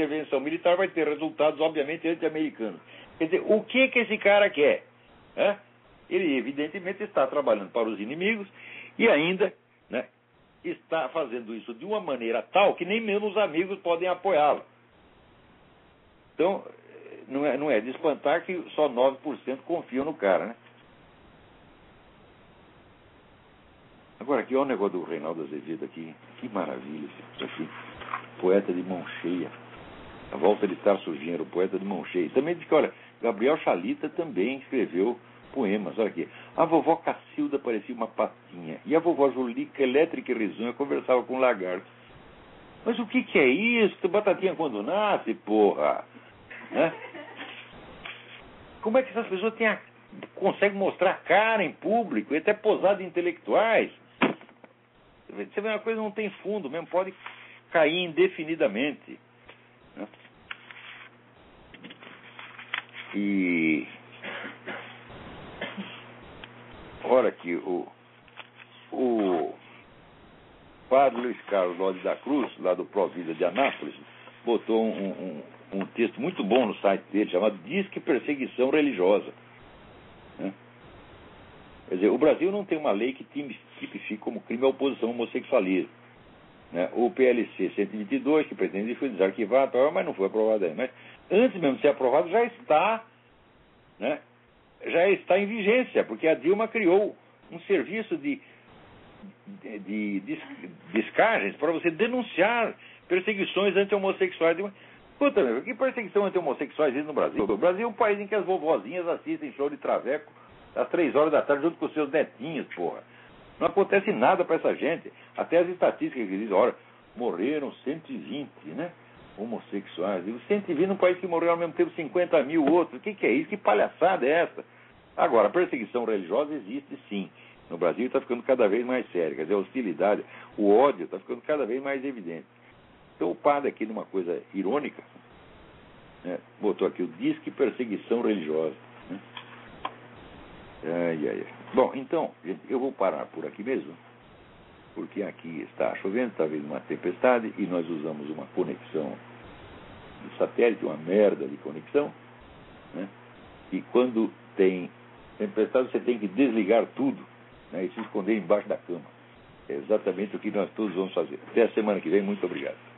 intervenção militar vai ter resultados, obviamente, anti-americanos. Quer dizer, o que esse cara quer? Ele, evidentemente, está trabalhando para os inimigos e ainda, né, está fazendo isso de uma maneira tal que nem mesmo os amigos podem apoiá-lo. Então, não é de espantar que só 9% confiam no cara, né? Agora, aqui, olha o negócio do Reinaldo Azevedo aqui. Que maravilha isso aqui. Poeta de mão cheia. A volta de Tarso Genro, poeta de mão cheia. Também diz que, olha, Gabriel Chalita também escreveu poemas. Olha aqui. A vovó Cacilda parecia uma patinha. E a vovó Julica, elétrica e risonha, conversava com um lagarto. Mas o que é isso? Batatinha quando nasce, porra? Né? Como é que essas pessoas conseguem mostrar cara em público e até posar de intelectuais? Você vê, uma coisa não tem fundo mesmo, pode cair indefinidamente. Né? E olha aqui, o padre Luiz Carlos Lodi da Cruz, lá do Provida de Anápolis, botou um texto muito bom no site dele, chamado Disque Perseguição Religiosa. Né? Quer dizer, o Brasil não tem uma lei que tipifique como crime a oposição ao homossexualismo. Né? O PLC 122, que pretende foi desarquivado, mas não foi aprovado ainda. Mas antes mesmo de ser aprovado, já está, né? Já está em vigência, porque a Dilma criou um serviço de descargas para você denunciar perseguições anti-homossexuais. Puta, meu, que perseguição anti-homossexuais existe no Brasil? O Brasil é um país em que as vovozinhas assistem show de traveco às 3 horas da tarde junto com os seus netinhos, porra. Não acontece nada para essa gente. Até as estatísticas que dizem, olha, morreram 120, né, homossexuais. E 120 num país que morreu ao mesmo tempo 50 mil outros. O que é isso? Que palhaçada é essa? Agora, a perseguição religiosa existe sim. No Brasil está ficando cada vez mais séria. Quer dizer, a hostilidade, o ódio está ficando cada vez mais evidente. Então o padre aqui, numa coisa irônica, né, botou aqui o Disque Perseguição Religiosa. Né? Bom, então, gente, eu vou parar por aqui mesmo, porque aqui está chovendo, está vindo uma tempestade, e nós usamos uma conexão de satélite, uma merda de conexão, né? E quando tem tempestade, você tem que desligar tudo, né, e se esconder embaixo da cama. É exatamente o que nós todos vamos fazer. Até a semana que vem, muito obrigado.